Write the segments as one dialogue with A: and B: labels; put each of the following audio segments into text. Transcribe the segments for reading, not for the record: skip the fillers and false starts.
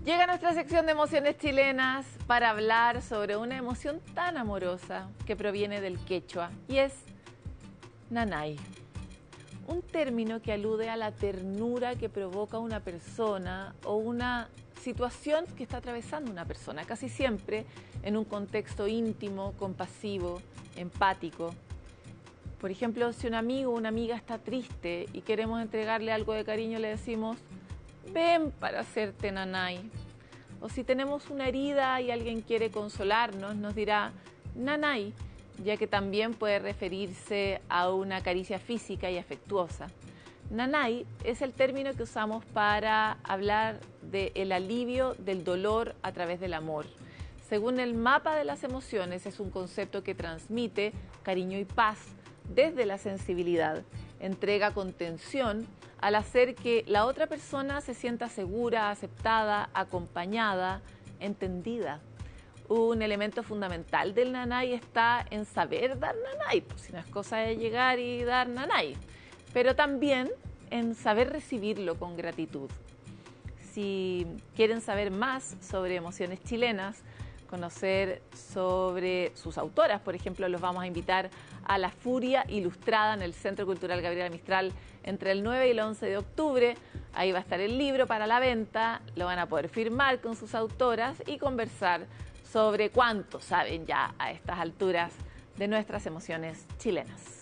A: Llega nuestra sección de emociones chilenas para hablar sobre una emoción tan amorosa que proviene del quechua y es nanay. Un término que alude a la ternura que provoca una persona o una situación que está atravesando una persona, casi siempre en un contexto íntimo, compasivo, empático. Por ejemplo, si un amigo o una amiga está triste y queremos entregarle algo de cariño, le decimos: ven para hacerte nanay. O si tenemos una herida y alguien quiere consolarnos, nos dirá nanay, ya que también puede referirse a una caricia física y afectuosa. Nanay es el término que usamos para hablar del alivio del dolor a través del amor. Según el mapa de las emociones, es un concepto que transmite cariño y paz desde la sensibilidad. Entrega contención al hacer que la otra persona se sienta segura, aceptada, acompañada, entendida. Un elemento fundamental del nanay está en saber dar nanay, pues si no es cosa de llegar y dar nanay, pero también en saber recibirlo con gratitud. Si quieren saber más sobre emociones chilenas, conocer sobre sus autoras, por ejemplo, los vamos a invitar a La Furia Ilustrada en el Centro Cultural Gabriela Mistral entre el 9 y el 11 de octubre. Ahí va a estar el libro para la venta, lo van a poder firmar con sus autoras y conversar sobre cuánto saben ya a estas alturas de nuestras emociones chilenas.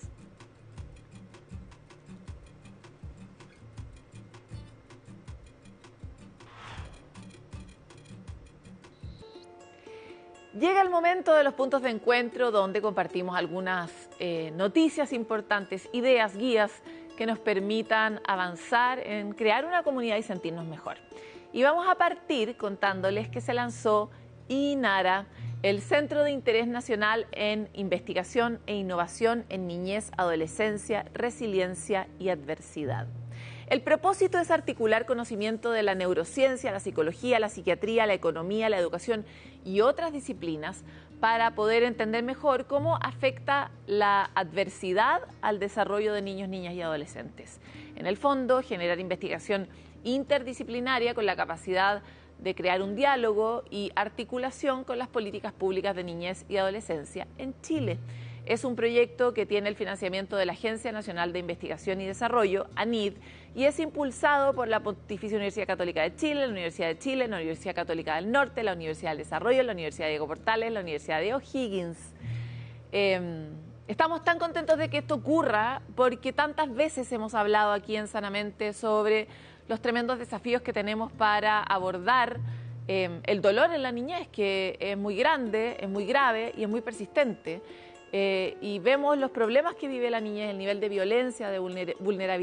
A: Llega el momento de los puntos de encuentro donde compartimos algunas noticias importantes, ideas, guías que nos permitan avanzar en crear una comunidad y sentirnos mejor. Y vamos a partir contándoles que se lanzó INARA, el Centro de Interés Nacional en Investigación e Innovación en Niñez, Adolescencia, Resiliencia y Adversidad. El propósito es articular conocimiento de la neurociencia, la psicología, la psiquiatría, la economía, la educación y otras disciplinas para poder entender mejor cómo afecta la adversidad al desarrollo de niños, niñas y adolescentes. En el fondo, generar investigación interdisciplinaria con la capacidad de crear un diálogo y articulación con las políticas públicas de niñez y adolescencia en Chile. Es un proyecto que tiene el financiamiento de la Agencia Nacional de Investigación y Desarrollo, ANID, y es impulsado por la Pontificia Universidad Católica de Chile, la Universidad de Chile, la Universidad Católica del Norte, la Universidad del Desarrollo, la Universidad Diego Portales, la Universidad de O'Higgins. Estamos tan contentos de que esto ocurra porque tantas veces hemos hablado aquí en Sanamente sobre los tremendos desafíos que tenemos para abordar el dolor en la niñez, que es muy grande, es muy grave y es muy persistente. Y vemos los problemas que vive la niñez, el nivel de violencia, de vulnerabilidad